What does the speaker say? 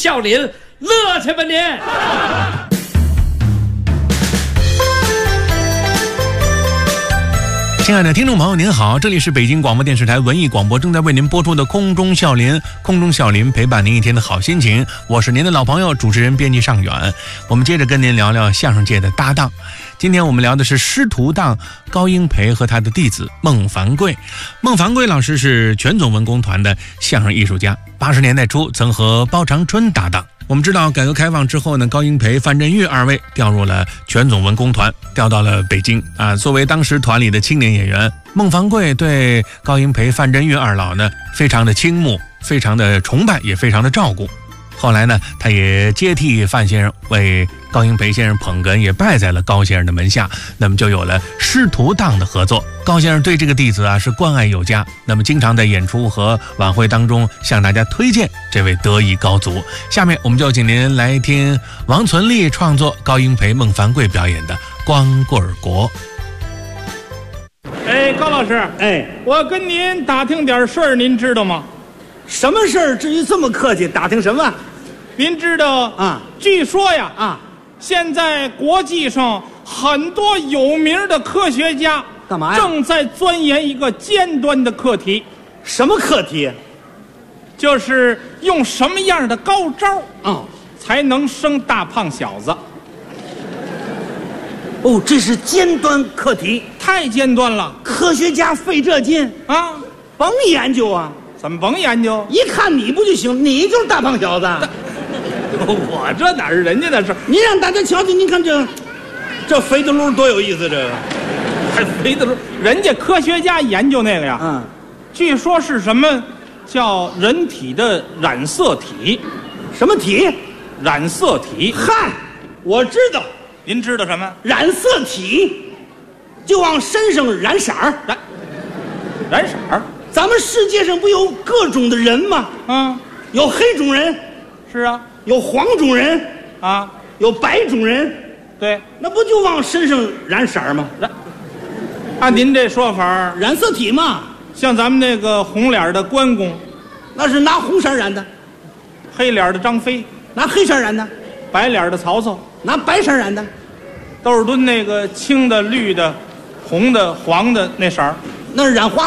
笑林，乐去吧您！ 亲爱的听众朋友您好，这里是北京广播电视台文艺广播正在为您播出的空中笑林，空中笑林陪伴您一天的好心情，我是您的老朋友主持人编辑尚远。我们接着跟您聊聊相声界的搭档，今天我们聊的是师徒档高英培和他的弟子孟凡贵。孟凡贵老师是全总文工团的相声艺术家，80年代初曾和包长春搭档。我们知道改革开放之后呢，高英培、范振钰二位调入了全总文工团，调到了北京啊。作为当时团里的青年演员，孟凡贵对高英培、范振钰二老呢非常的倾慕，非常的崇拜，也非常的照顾。后来呢，他也接替范先生为高英培先生捧哏，也拜在了高先生的门下，那么就有了师徒档的合作。高先生对这个弟子啊是关爱有加，那么经常在演出和晚会当中向大家推荐这位德艺高足。下面我们就请您来听王存利创作、高英培、孟凡贵表演的《光棍国》。 哎，高老师， 哎， 我跟您打听点事儿，您知道吗？ 什么事儿？至于这么客气，打听什么？ 您知道啊？ 据说呀， 现在国际上很多有名的科学家干嘛呀？ 正在钻研一个尖端的课题。 什么课题？ 就是用什么样的高招才能生大胖小子。 哦，这是尖端课题， 太尖端了， 科学家费这劲啊， 甭研究啊！ 怎么甭研究？ 一看你不就行？你就是大胖小子。 我这哪是人家的事？ 你让大家瞧瞧，您看这肥的噜多有意思，这个还肥的噜，人家科学家研究那个呀，据说是什么叫人体的染色体？ 什么体？ 染色体。 嗨，我知道。 您知道什么？ 染色体，就往身上染色儿。 染色儿。 咱们世界上不有各种的人吗？有黑种人， 是啊， 有黄种人啊， 有白种人， 对， 那不就往身上染色吗？ 按您这说法， 染色体嘛， 像咱们那个红脸的关公， 那是拿红色染的； 黑脸的张飞， 拿黑色染的； 白脸的曹操， 拿白色染的； 窦尔敦那个青的、绿的、红的、黄的那色儿， 那是染花